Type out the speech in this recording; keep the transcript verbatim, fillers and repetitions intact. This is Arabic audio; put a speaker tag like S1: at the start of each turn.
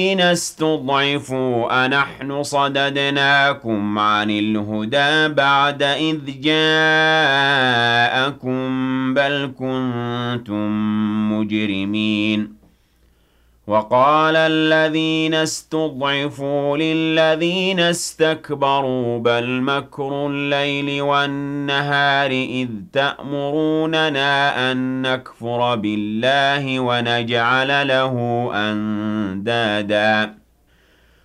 S1: اسْتُضْعِفُوا أَنَحْنُ صَدَدْنَاكُمْ عَنِ الْهُدَىٰ بَعْدَ إِذْ جَاءَكُم بَلْ كُنتُم مُّجْرِمِينَ وَقَالَ الَّذِينَ اسْتُضْعِفُوا لِلَّذِينَ اسْتَكْبَرُوا بَلْ مَكْرُ اللَّيْلِ وَالنَّهَارِ إِذْ تَأْمُرُونَنَا أَن نَّكْفُرَ بِاللَّهِ وَنَجْعَلَ لَهُ أَندَادًا